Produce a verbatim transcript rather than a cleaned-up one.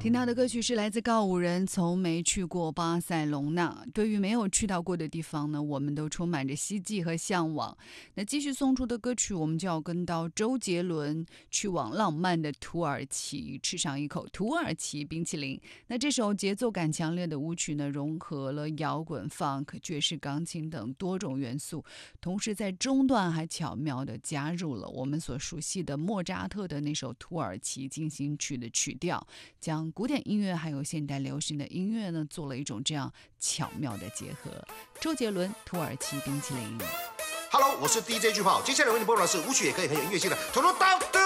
听到的歌曲是来自告五人，从没去过巴塞隆纳。对于没有去到过的地方呢，我们都充满着希冀和向往。那继续送出的歌曲，我们就要跟到周杰伦，去往浪漫的土耳其，吃上一口土耳其冰淇淋。那这首节奏感强烈的舞曲呢，融合了摇滚、funk、爵士钢琴等多种元素，同时在中段还巧妙地加入了我们所熟悉的莫扎特的那首土耳其进行曲的曲调，将古典音乐还有现代流行的音乐呢，做了一种这样巧妙的结合。周杰伦土耳其冰淇淋。 Hello， 我是 D J 巨炮，接下来为你播放的是舞曲也可以很有音乐性的《土豆刀》。